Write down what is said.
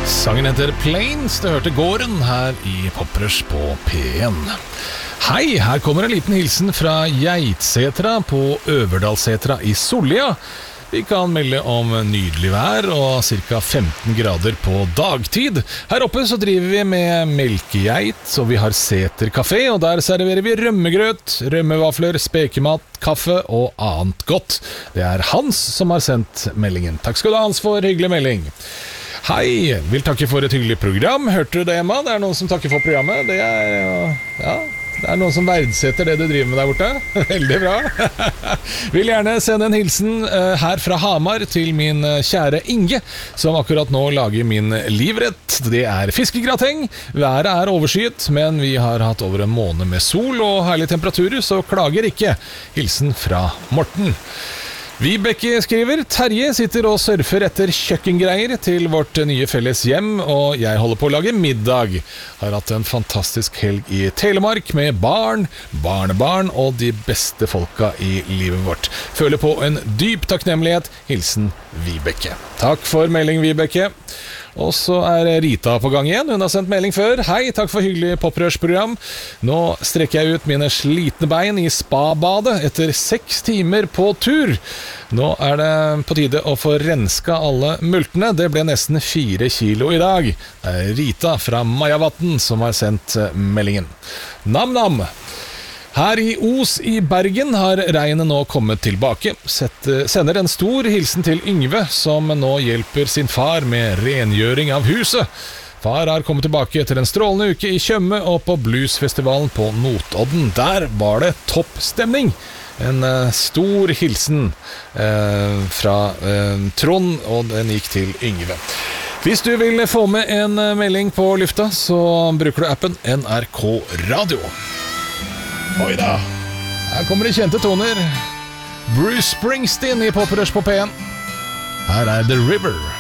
Sangen heter Plains, det hørte gården her i Poprush på P1. Hei, her kommer en liten hilsen fra Geitsetra på Øverdalsetra i Sollia. Vi kan melde om nydelig vær og ca. 15 grader på dagtid. Her oppe så driver vi med melkegeit, og vi har Seter Café, og der serverer vi rømmegrøt, rømmevafler, spekemat, kaffe og annet godt. Det er Hans som har sendt meldingen. Takk skal du ha, Hans, for hyggelig melding. Hei, vil takke for et hyggelig program. Hørte du det, Emma? Det er noen som takker for programmet. Det er noen som verdsetter det du driver med der borte. Veldig bra. Vil gjerne sende en hilsen her fra Hamar til min kjære Inge, som akkurat nå lager min livrett. Det er fiskegrateng. Været er overskyet, men vi har hatt over en måned med sol og herlige temperaturer, så klager ikke. Hilsen fra Morten. Vibeke skriver, Terje sitter og surfer etter kjøkkengreier til vårt nye felles hjem, og jeg holder på å lage middag. Har hatt en fantastisk helg i Telemark med barn, barnebarn og de beste folka i livet vårt. Føler på en dyp takknemlighet. Hilsen Vibeke. Takk for melding, Vibeke. Og så er Rita på gang igjen. Hun har sendt melding før. Hei, takk for hyggelig Poprush-program. Nå strekker jeg ut mine slitne bein i spa-badet etter 6 timer på tur. Nå er det på tide å få renska alle multene. Det ble nesten 4 kilo i dag. Det er Rita fra Majavatten som har sendt meldingen. Nam-nam! Her i Os i Bergen har regnet nå kommet tilbake. Sender en stor hilsen til Yngve, som nå hjelper sin far med rengjøring av huset. Far har kommet tilbake etter en strålende uke i Tjøme og på bluesfestivalen på Notodden. Der var det toppstemning. En stor hilsen fra Trond, og den gikk til Yngve. Hvis du vil få med en melding på lufta, så bruker du appen NRK Radio. Oi da, her kommer de kjente toner. Bruce Springsteen i Poprush på P1. Her er The River.